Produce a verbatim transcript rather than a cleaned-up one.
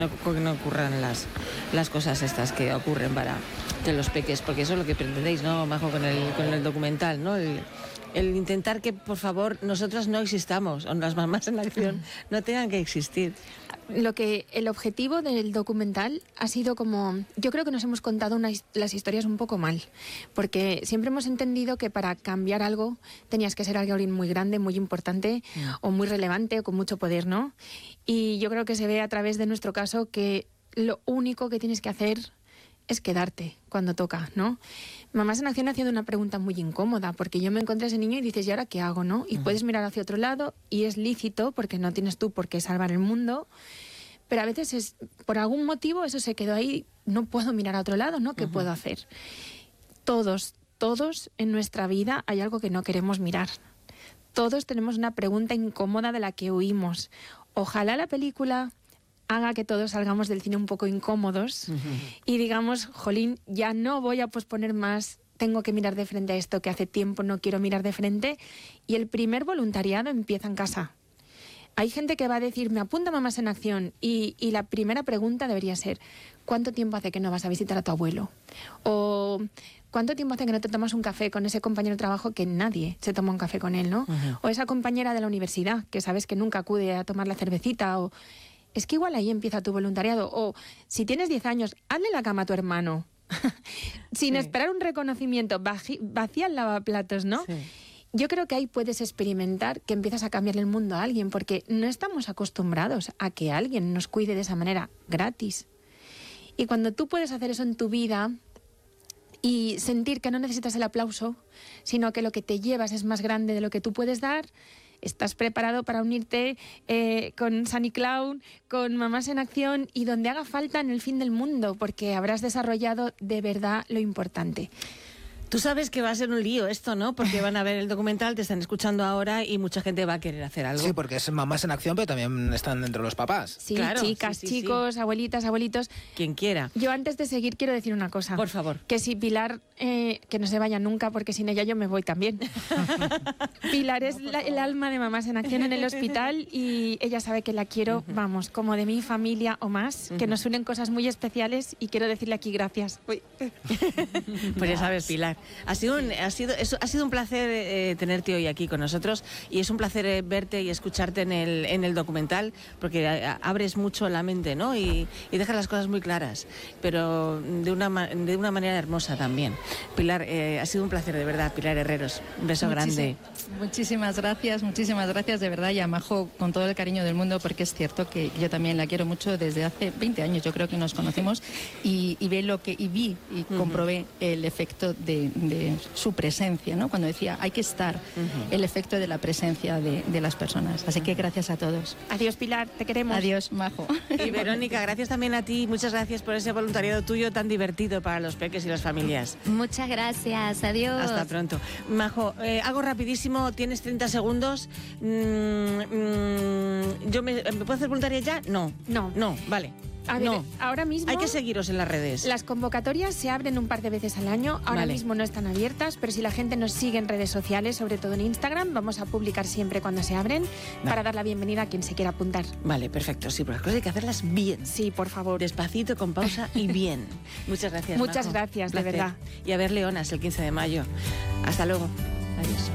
no, no ocurran las, las cosas estas que ocurren para que los peques, porque eso es lo que pretendéis, ¿no, Majo, con el, con el documental, ¿no? El, el intentar que, por favor, nosotras no existamos, o las mamás en acción no tengan que existir. Lo que el objetivo del documental ha sido como, yo creo que nos hemos contado una, las historias un poco mal, porque siempre hemos entendido que para cambiar algo tenías que ser alguien muy grande, muy importante, mm. o muy relevante o con mucho poder, ¿no? Y yo creo que se ve a través de nuestro caso que lo único que tienes que hacer es quedarte cuando toca, ¿no? Mamás en Acción haciendo una pregunta muy incómoda, porque yo me encontré a ese niño y dices, ¿y ahora qué hago, no? Y uh-huh. puedes mirar hacia otro lado y es lícito, porque no tienes tú por qué salvar el mundo, pero a veces es, por algún motivo eso se quedó ahí, no puedo mirar a otro lado, ¿no? ¿Qué uh-huh. puedo hacer? Todos, todos en nuestra vida hay algo que no queremos mirar. Todos tenemos una pregunta incómoda de la que huimos. Ojalá la película haga que todos salgamos del cine un poco incómodos uh-huh. y digamos, jolín, ya no voy a posponer más, tengo que mirar de frente a esto que hace tiempo no quiero mirar de frente. Y el primer voluntariado empieza en casa. Hay gente que va a decir, me apunta Mamás en Acción, y, y la primera pregunta debería ser, ¿cuánto tiempo hace que no vas a visitar a tu abuelo? O ¿cuánto tiempo hace que no te tomas un café con ese compañero de trabajo que nadie se toma un café con él, ¿no? Uh-huh. O esa compañera de la universidad que sabes que nunca acude a tomar la cervecita, o es que igual ahí empieza tu voluntariado. O si tienes diez años, hazle la cama a tu hermano. Sin sí. esperar un reconocimiento, vaci- vacía el lavaplatos, ¿no? Sí. Yo creo que ahí puedes experimentar que empiezas a cambiar el mundo a alguien, porque no estamos acostumbrados a que alguien nos cuide de esa manera gratis. Y cuando tú puedes hacer eso en tu vida y sentir que no necesitas el aplauso, sino que lo que te llevas es más grande de lo que tú puedes dar, estás preparado para unirte eh, con Sunny Clown, con Mamás en Acción y donde haga falta en el fin del mundo, porque habrás desarrollado de verdad lo importante. Tú sabes que va a ser un lío esto, ¿no? Porque van a ver el documental, te están escuchando ahora y mucha gente va a querer hacer algo. Sí, porque es Mamás en Acción, pero también están dentro los papás. Sí, claro, chicas, sí, sí, chicos, sí. abuelitas, abuelitos. Quien quiera. Yo antes de seguir quiero decir una cosa. Por favor. Que si Pilar, eh, que no se vaya nunca, porque sin ella yo me voy también. Pilar es no, la, el alma de Mamás en Acción en el hospital y ella sabe que la quiero, uh-huh. vamos, como de mi familia o más, uh-huh. que nos unen cosas muy especiales y quiero decirle aquí gracias. Uy. Pues ya sabes, Pilar, ha sido un... Ha sido, eso, ha sido un placer eh, tenerte hoy aquí con nosotros y es un placer eh, verte y escucharte en el, en el documental porque a, abres mucho la mente, ¿no? Y, y dejas las cosas muy claras, pero de una, de una manera hermosa también. Pilar, eh, ha sido un placer de verdad, Pilar Herreros. Un beso Muchísim- grande. Muchísimas gracias, muchísimas gracias de verdad y a Majo con todo el cariño del mundo porque es cierto que yo también la quiero mucho desde hace veinte años, yo creo que nos conocimos y, y, ve lo que, y vi y uh-huh. comprobé el efecto de, de su presencia, ¿no? Cuando decía hay que estar, uh-huh. el efecto de la presencia de, de las personas. Así que gracias a todos. Adiós, Pilar, te queremos. Adiós, Majo. Y Verónica, gracias también a ti, muchas gracias por ese voluntariado tuyo tan divertido para los peques y las familias. Muchas gracias, adiós. Hasta pronto. Majo, eh, algo rapidísimo, tienes treinta segundos. Mm, mm, yo me, ¿Me puedo hacer voluntaria ya? No. No. No, vale. A ver, no. ahora mismo... Hay que seguiros en las redes. Las convocatorias se abren un par de veces al año. Ahora vale. mismo no están abiertas, pero si la gente nos sigue en redes sociales, sobre todo en Instagram, vamos a publicar siempre cuando se abren vale. para dar la bienvenida a quien se quiera apuntar. Vale, perfecto. Sí, pero las cosas hay que hacerlas bien. Sí, por favor. Despacito, con pausa y bien. Muchas gracias, Muchas Majo. gracias, de Placer. verdad. Y a ver Leonas el quince de mayo. Hasta luego. Adiós.